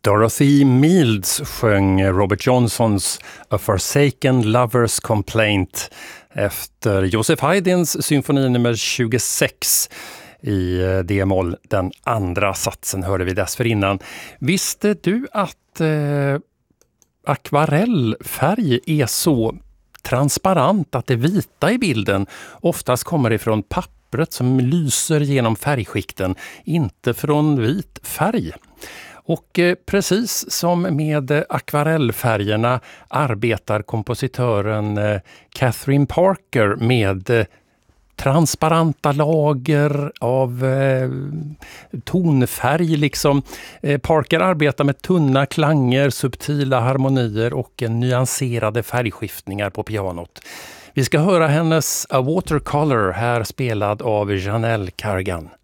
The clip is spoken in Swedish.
Dorothy Mills sjöng Robert Johnsons A Forsaken Lover's Complaint efter Joseph Haydns symfoni nummer 26 i D-moll. Den andra satsen hörde vi dessförinnan. Visste du att akvarellfärg är så transparent att det vita i bilden oftast kommer ifrån pappret som lyser genom färgskikten, inte från vit färg? Och precis som med akvarellfärgerna arbetar kompositören Catherine Parker med transparenta lager av tonfärg liksom. Parker arbetar med tunna klanger, subtila harmonier och nyanserade färgskiftningar på pianot. Vi ska höra hennes A Watercolor, här spelad av Janelle Carrigan.